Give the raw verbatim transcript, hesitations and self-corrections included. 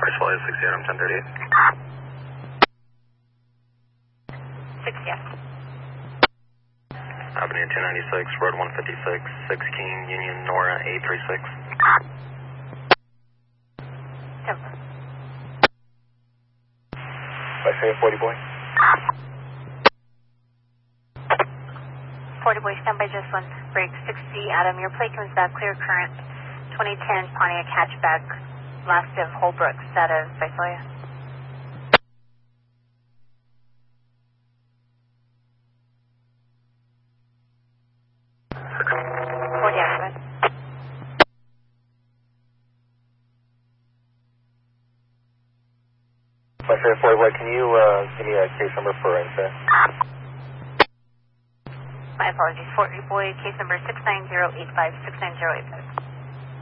Display sixty Adam ten thirty-eight. sixty F. Avenue two ninety-six, Road one fifty-six, six King, Union Nora eight three six. Temper. five seven forty boy. forty boy, stand by just one. Break sixty Adam. Your plate comes back clear current. twenty ten Pontiac hatchback. Last of Holbrook, out of Visalia. forty Adam. five seven forty boy, can you uh, give me a case number for incident? My apologies. forty boy, case number six nine zero eight five, six nine zero eight five.